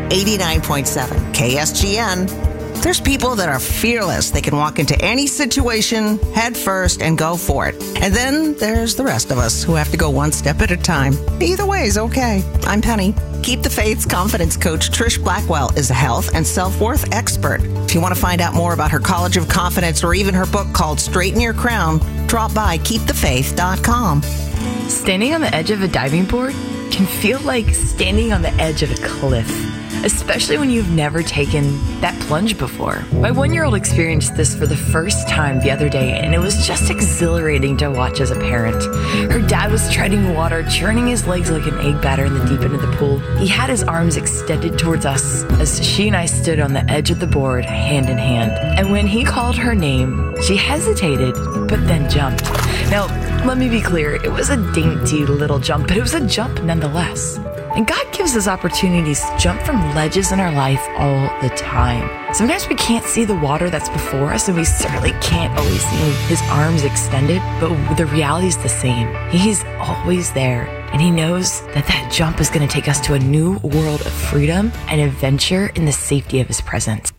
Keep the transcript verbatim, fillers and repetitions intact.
eighty-nine point seven K S G N. There's people that are fearless. They can walk into any situation head first and go for it. And then there's the rest of us who have to go one step at a time. Either way is okay. I'm Penny. Keep the Faith's confidence coach, Trish Blackwell, is a health and self-worth expert. If you want to find out more about her College of Confidence or even her book called Straighten Your Crown, drop by keep the faith dot com. Standing on the edge of a diving board can feel like standing on the edge of a cliff, especially when you've never taken that plunge before. My one-year-old experienced this for the first time the other day, and it was just exhilarating to watch as a parent. Her dad was treading water, churning his legs like an egg batter in the deep end of the pool. He had his arms extended towards us as she and I stood on the edge of the board, hand in hand. And when he called her name, she hesitated, but then jumped. Now, let me be clear, it was a dainty little jump, but it was a jump nonetheless. And God gives us opportunities to jump from ledges in our life all the time. Sometimes we can't see the water that's before us, and we certainly can't always see his arms extended, but the reality is the same. He's always there, and he knows that that jump is going to take us to a new world of freedom and adventure in the safety of his presence.